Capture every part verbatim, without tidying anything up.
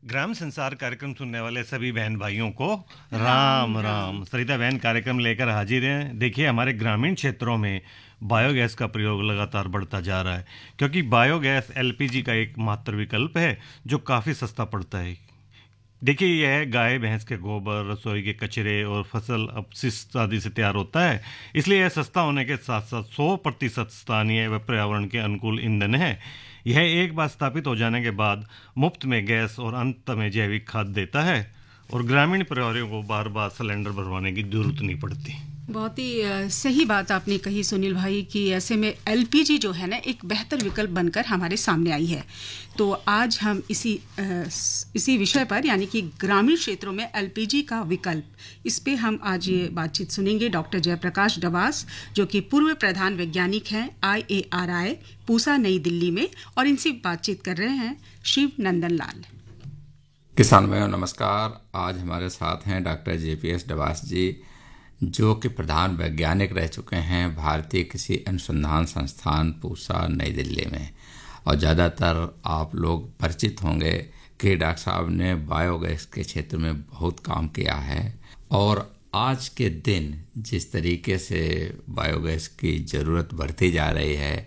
ग्राम संसार कार्यक्रम सुनने वाले सभी बहन भाइयों को राम राम। सरिता बहन कार्यक्रम लेकर हाजिर हैं। देखिए, हमारे ग्रामीण क्षेत्रों में बायोगैस का प्रयोग लगातार बढ़ता जा रहा है, क्योंकि बायोगैस एलपीजी का एक मात्र विकल्प है जो काफ़ी सस्ता पड़ता है। देखिए, यह गाय भैंस के गोबर, रसोई के कचरे और फसल अपशिष्ट आदि से तैयार होता है। इसलिए यह सस्ता होने के साथ साथ सौ प्रतिशत स्थानीय व पर्यावरण के अनुकूल ईंधन है। यह एक बार स्थापित हो जाने के बाद मुफ्त में गैस और अंत में जैविक खाद देता है और ग्रामीण परिवारों को बार बार सिलेंडर भरवाने की जरूरत नहीं पड़ती। बहुत ही आ, सही बात आपने कही सुनील भाई कि ऐसे में एलपीजी जो है ना एक बेहतर विकल्प बनकर हमारे सामने आई है। तो आज हम इसी आ, इसी विषय पर यानी कि ग्रामीण क्षेत्रों में एलपीजी का विकल्प, इस पे हम आज ये बातचीत सुनेंगे डॉक्टर जयप्रकाश डबास, जो कि पूर्व प्रधान वैज्ञानिक हैं आईएआरआई पूसा नई दिल्ली में, और इनसे बातचीत कर रहे हैं शिव नंदन लाल। किसान भाइयों नमस्कार। आज हमारे साथ हैं डॉक्टर जेपीएस डबास जी, जो कि प्रधान वैज्ञानिक रह चुके हैं भारतीय कृषि अनुसंधान संस्थान पूसा नई दिल्ली में। और ज़्यादातर आप लोग परिचित होंगे कि डॉक्टर साहब ने बायोगैस के क्षेत्र में बहुत काम किया है। और आज के दिन जिस तरीके से बायोगैस की ज़रूरत बढ़ती जा रही है,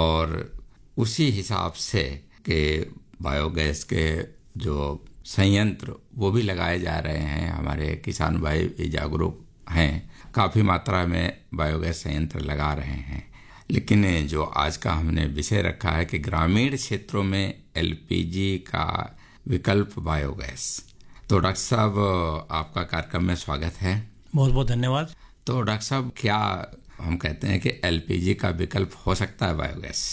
और उसी हिसाब से कि बायोगैस के जो संयंत्र वो भी लगाए जा रहे हैं, हमारे किसान भाई भी जागरूक हैं, काफ़ी मात्रा में बायोगैस संयंत्र लगा रहे हैं। लेकिन जो आज का हमने विषय रखा है कि ग्रामीण क्षेत्रों में एलपीजी का विकल्प बायोगैस। तो डॉक्टर साहब, आपका कार्यक्रम में स्वागत है। बहुत बहुत धन्यवाद। तो डॉक्टर साहब, क्या हम कहते हैं कि एलपीजी का विकल्प हो सकता है बायोगैस?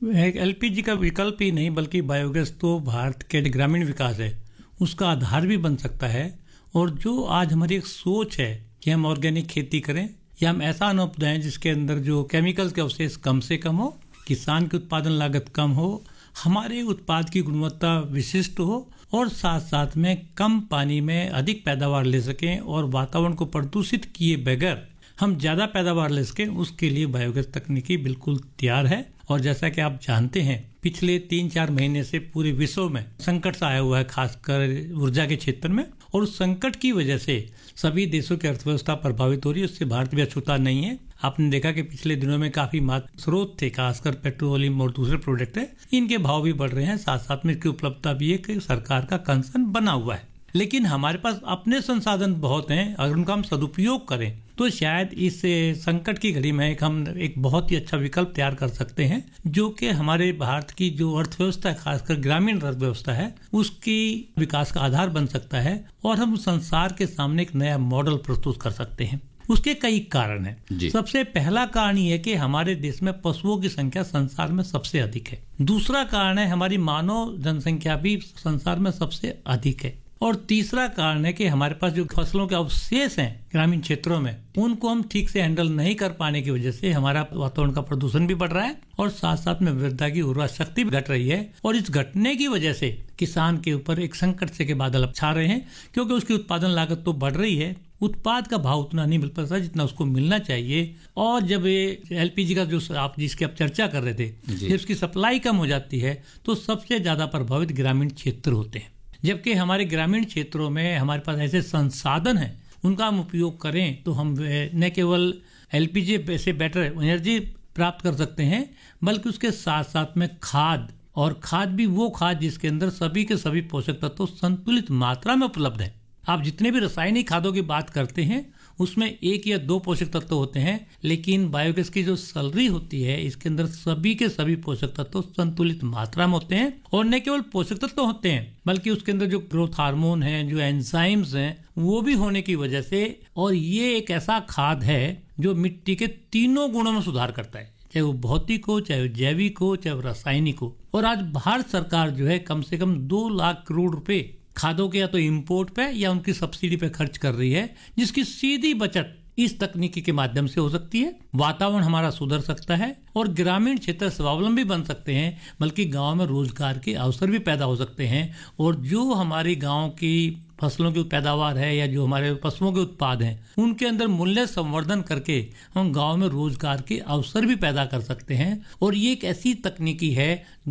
एलपीजी का विकल्प ही नहीं बल्कि बायोगैस तो भारत के ग्रामीण विकास है, उसका आधार भी बन सकता है। और जो आज हमारी एक सोच है कि हम ऑर्गेनिक खेती करें या हम ऐसा अन्न उपजाएं जिसके अंदर जो केमिकल्स के अवशेष कम से कम हो, किसान की उत्पादन लागत कम हो, हमारे उत्पाद की गुणवत्ता विशिष्ट हो, और साथ साथ में कम पानी में अधिक पैदावार ले सकें और वातावरण को प्रदूषित किए बगैर हम ज़्यादा पैदावार ले सकें, उसके लिए बायोगैस तकनीकी बिल्कुल तैयार है। और जैसा कि आप जानते हैं, पिछले तीन चार महीने से पूरे विश्व में संकट सा आया हुआ है, खासकर ऊर्जा के क्षेत्र में। और उस संकट की वजह से सभी देशों की अर्थव्यवस्था प्रभावित हो रही है, उससे भारत भी अछूता नहीं है। आपने देखा कि पिछले दिनों में काफी मात्र स्रोत थे, खासकर पेट्रोलियम और दूसरे प्रोडक्ट है, इनके भाव भी बढ़ रहे हैं। साथ साथ में इसकी उपलब्धता भी है कि सरकार का कंसर्न बना हुआ है। लेकिन हमारे पास अपने संसाधन बहुत हैं, अगर उनका हम सदुपयोग करें तो शायद इस संकट की घड़ी में एक हम एक बहुत ही अच्छा विकल्प तैयार कर सकते हैं, जो कि हमारे भारत की जो अर्थव्यवस्था है, खासकर ग्रामीण अर्थव्यवस्था है, उसकी विकास का आधार बन सकता है। और हम संसार के सामने एक नया मॉडल प्रस्तुत कर सकते हैं। उसके कई कारण हैं। सबसे पहला कारण ये है कि हमारे देश में पशुओं की संख्या संसार में सबसे अधिक है। दूसरा कारण है हमारी मानव जनसंख्या भी संसार में सबसे अधिक है। और तीसरा कारण है कि हमारे पास जो फसलों के अवशेष हैं ग्रामीण क्षेत्रों में, उनको हम ठीक से हैंडल नहीं कर पाने की वजह से हमारा वातावरण का प्रदूषण भी बढ़ रहा है, और साथ साथ में मृदा की उर्वरा शक्ति भी घट रही है। और इस घटने की वजह से किसान के ऊपर एक संकट से के बादल छा रहे हैं, क्योंकि उसकी उत्पादन लागत तो बढ़ रही है, उत्पाद का भाव उतना नहीं मिल पाता जितना उसको मिलना चाहिए। और जब ये एलपीजी का जो आप जिसकी आप चर्चा कर रहे थे, जब उसकी सप्लाई कम हो जाती है तो सबसे ज्यादा प्रभावित ग्रामीण क्षेत्र होते हैं। जबकि हमारे ग्रामीण क्षेत्रों में हमारे पास ऐसे संसाधन हैं, उनका हम उपयोग करें तो हम न केवल एलपीजी से बेटर एनर्जी प्राप्त कर सकते हैं, बल्कि उसके साथ साथ में खाद, और खाद भी वो खाद जिसके अंदर सभी के सभी पोषक तत्व संतुलित मात्रा में उपलब्ध है। आप जितने भी रासायनिक खादों की बात करते हैं उसमें एक या दो पोषक तत्व होते हैं, लेकिन बायोगैस की जो सैलरी होती है इसके अंदर सभी के सभी पोषक तत्व संतुलित मात्रा में होते हैं। और न केवल पोषक तत्व होते हैं, बल्कि उसके अंदर जो ग्रोथ हार्मोन हैं, जो एंजाइम्स हैं, वो भी होने की वजह से। और ये एक ऐसा खाद है जो मिट्टी के तीनों गुणों में सुधार करता है, चाहे वो भौतिक हो, चाहे वो जैविक हो, चाहे वो रासायनिक हो। और आज भारत सरकार जो है कम से कम दो लाख करोड़ रुपए खादों के या तो इंपोर्ट पे या उनकी सब्सिडी पे खर्च कर रही है, जिसकी सीधी बचत इस तकनीकी के माध्यम से हो सकती है। वातावरण हमारा सुधर सकता है और ग्रामीण क्षेत्र स्वावलंबी बन सकते हैं, बल्कि गांव में रोजगार के अवसर भी पैदा हो सकते हैं। और जो हमारी गांव की फसलों की पैदावार है या जो हमारे पशुओं के उत्पाद हैं, उनके अंदर मूल्य संवर्धन करके हम गांव में रोजगार के अवसर भी पैदा कर सकते हैं। और ये एक ऐसी तकनीकी है